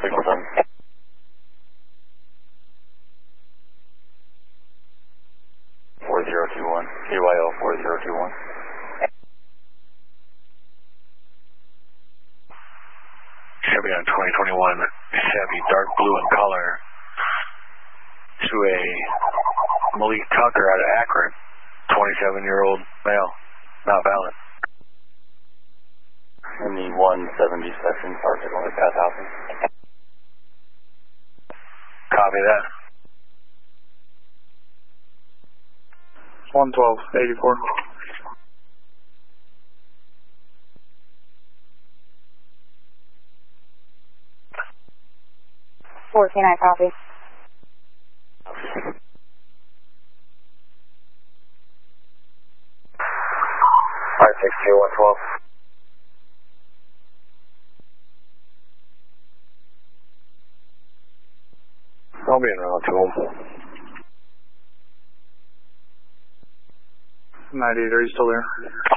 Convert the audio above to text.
617. KYL 4021. Chevy on 2021 Chevy, dark blue in color, to a Malik Tucker out of Akron, 27-year-old male, not valid. In the 170 section, parking on the path housing. Copy that. 11284. I copy. 562 112. I'll be en route to him. 98, are you still there?